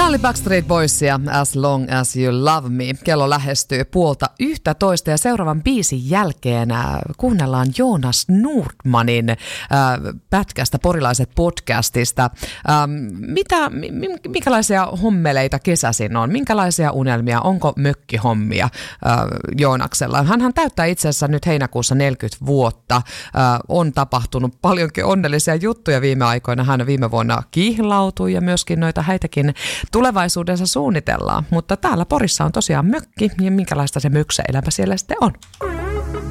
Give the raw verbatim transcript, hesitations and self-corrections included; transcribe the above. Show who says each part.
Speaker 1: Tämä oli Backstreet Boysia, As Long As You Love Me. Kello lähestyy puolta yhtätoista ja seuraavan biisin jälkeen äh, kuunnellaan Jonas Nordmanin äh, pätkästä Porilaiset podcastista. Ähm, mitä, mi, minkälaisia hommeleita kesäsin on? Minkälaisia unelmia? Onko mökkihommia äh, Joonaksella? Hänhän täyttää itse asiassa nyt heinäkuussa neljäkymmentä vuotta. Äh, on tapahtunut paljonkin onnellisia juttuja viime aikoina. Hän viime vuonna kihlautui ja myöskin noita häitäkin tulevaisuudensa suunnitellaan, mutta täällä Porissa on tosiaan mökki ja minkälaista se möksäelämä siellä sitten on.